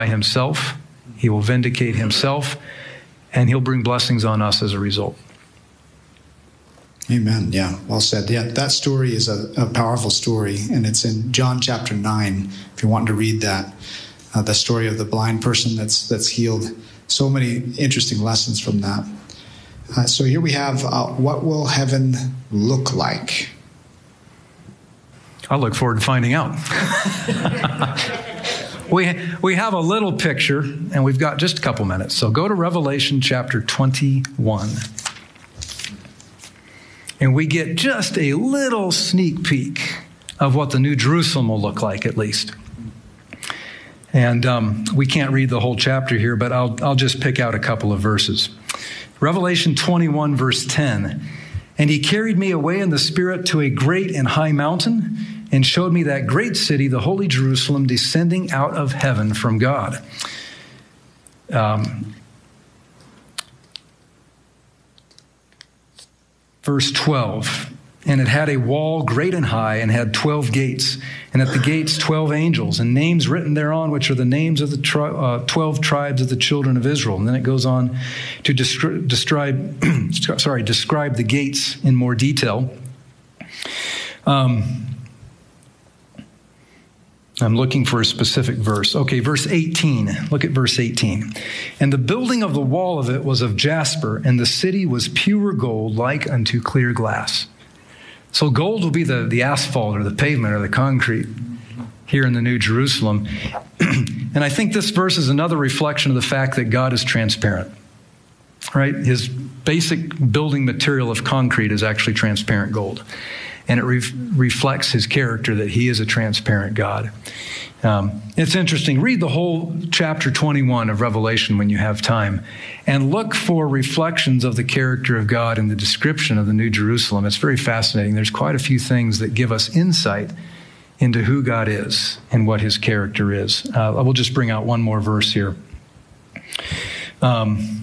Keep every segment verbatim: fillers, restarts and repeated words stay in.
himself. He will vindicate himself, and he'll bring blessings on us as a result. Amen. Yeah, well said. Yeah, that story is a, a powerful story, and it's in John chapter nine, if you want to read that. Uh, the story of the blind person that's that's healed. So many interesting lessons from that. Uh, so here we have, uh, what will heaven look like? I look forward to finding out. we, we have a little picture, and we've got just a couple minutes. So go to Revelation chapter twenty-one. And we get just a little sneak peek of what the New Jerusalem will look like, at least. And um, we can't read the whole chapter here, but I'll, I'll just pick out a couple of verses. Revelation twenty-one, verse ten. And he carried me away in the Spirit to a great and high mountain, and showed me that great city, the holy Jerusalem, descending out of heaven from God. Um, verse twelve. And it had a wall great and high, and had twelve gates, and at the gates twelve angels, and names written thereon, which are the names of the tri- uh, twelve tribes of the children of Israel. And then it goes on to descri- describe, sorry, describe the gates in more detail. Um, I'm looking for a specific verse. Okay, verse eighteen. Look at verse eighteen. And the building of the wall of it was of jasper, and the city was pure gold, like unto clear glass. So gold will be the, the asphalt or the pavement or the concrete here in the New Jerusalem. And I think this verse is another reflection of the fact that God is transparent, right? His basic building material of concrete is actually transparent gold. And it re- reflects his character, that he is a transparent God. Um, it's interesting. Read the whole chapter twenty-one of Revelation when you have time, and look for reflections of the character of God in the description of the New Jerusalem. It's very fascinating. There's quite a few things that give us insight into who God is and what his character is. Uh, I will just bring out one more verse here. Um,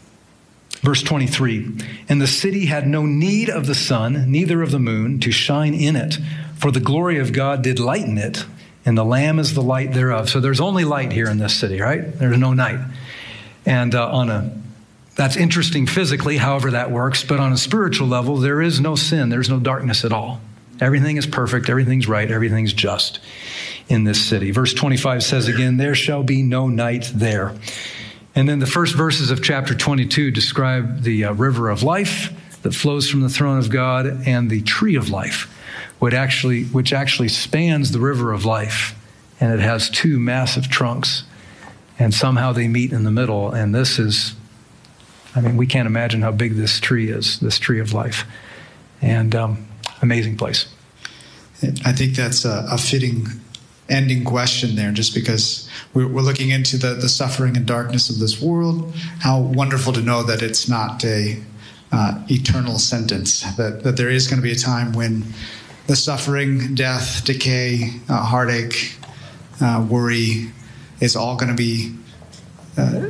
Verse twenty-three, and the city had no need of the sun, neither of the moon, to shine in it, for the glory of God did lighten it, and the Lamb is the light thereof. So there's only light here in this city, right? There's no night. And uh, on a, that's interesting physically, however that works, but on a spiritual level, there is no sin, there's no darkness at all. Everything is perfect, everything's right, everything's just in this city. Verse twenty-five says again, there shall be no night there. And then the first verses of chapter twenty-two describe the uh, river of life that flows from the throne of God, and the tree of life, which actually, which actually spans the river of life. And it has two massive trunks, and somehow they meet in the middle. And this is, I mean, we can't imagine how big this tree is, this tree of life. And um, amazing place. I think that's a, a fitting ending question there, just because we're, we're looking into the, the suffering and darkness of this world. How wonderful to know that it's not a uh, eternal sentence, that, that there is going to be a time when the suffering, death, decay, uh, heartache, uh, worry is all going to be uh,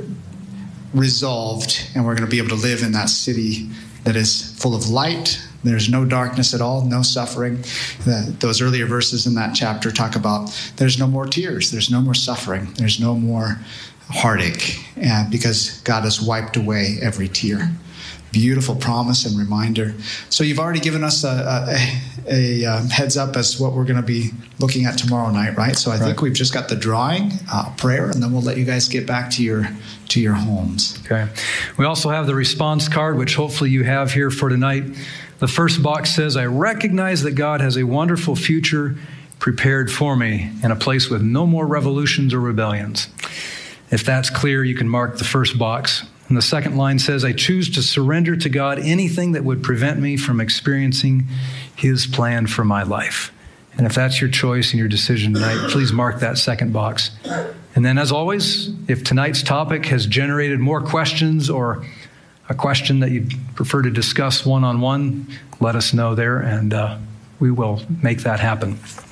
resolved, and we're going to be able to live in that city that is full of light. There's no darkness at all, no suffering. The, those earlier verses in that chapter talk about there's no more tears, there's no more suffering, there's no more heartache, and because God has wiped away every tear. Beautiful promise and reminder. So you've already given us a, a, a, a heads up as what we're going to be looking at tomorrow night, right? So I right. think we've just got the drawing, uh, prayer, and then we'll let you guys get back to your to your homes. Okay. We also have the response card, which hopefully you have here for tonight. The first box says, I recognize that God has a wonderful future prepared for me in a place with no more revolutions or rebellions. If that's clear, you can mark the first box. And the second line says, I choose to surrender to God anything that would prevent me from experiencing his plan for my life. And if that's your choice and your decision tonight, please mark that second box. And then as always, if tonight's topic has generated more questions or a question that you'd prefer to discuss one-on-one, let us know there, and uh, we will make that happen.